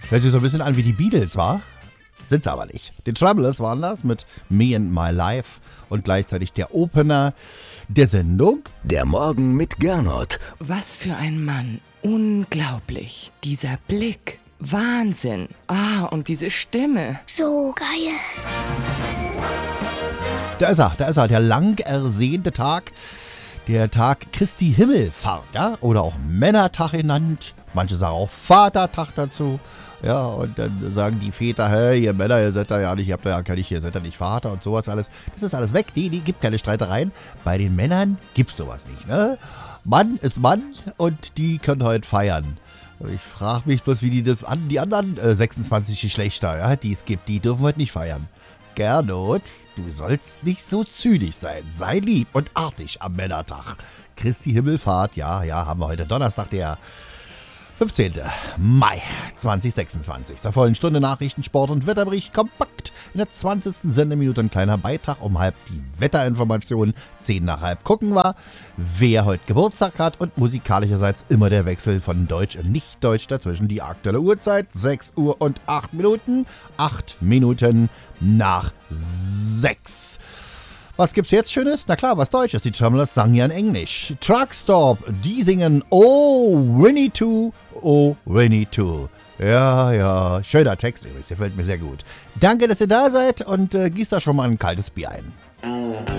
Hört sich so ein bisschen an wie die Beatles, wa? Sind's aber nicht. Die Troublers waren das mit Me and My Life und gleichzeitig der Opener der Sendung. Der Morgen mit Gernot. Was für ein Mann. Unglaublich. Dieser Blick. Wahnsinn. Und diese Stimme. So geil. Da ist er, der lang ersehnte Tag. Der Tag Christi Himmelfahrt, ja? Oder auch Männertag genannt. Manche sagen auch Vatertag dazu. Ja, und dann sagen die Väter, hey, ihr Männer, ihr seid da ja nicht, ihr habt da ja gar nicht, ihr seid da nicht Vater und sowas alles. Das ist alles weg, die gibt keine Streitereien. Bei den Männern gibt's sowas nicht, ne? Mann ist Mann und die können heute feiern. Ich frage mich bloß, wie die anderen 26 Geschlechter, ja, die es gibt, die dürfen heute nicht feiern. Gernot, du sollst nicht so zynisch sein. Sei lieb und artig am Männertag. Christi Himmelfahrt, ja, haben wir heute Donnerstag, der 15. Mai 2026. Zur vollen Stunde Nachrichten, Sport und Wetterbericht kompakt. In der 20. Sendeminute ein kleiner Beitrag, um halb die Wetterinformationen, 10 nach halb gucken wir, wer heute Geburtstag hat und musikalischerseits immer der Wechsel von Deutsch und Nicht-Deutsch dazwischen. Die aktuelle Uhrzeit 6 Uhr und 8 Minuten. 8 Minuten nach 6. Was gibt's jetzt Schönes? Na klar, was Deutsches. Die Tremblers sangen ja in Englisch. Truckstop, die singen Oh, Winnie Two, oh, Winnie Two. Ja, schöner Text übrigens, der gefällt mir sehr gut. Danke, dass ihr da seid und gießt da schon mal ein kaltes Bier ein.